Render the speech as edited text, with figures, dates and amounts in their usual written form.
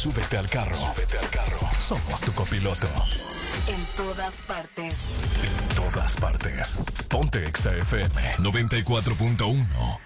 Súbete al carro. Súbete al carro. Somos tu copiloto. En todas partes. En todas partes. Ponte Exa FM 94.1.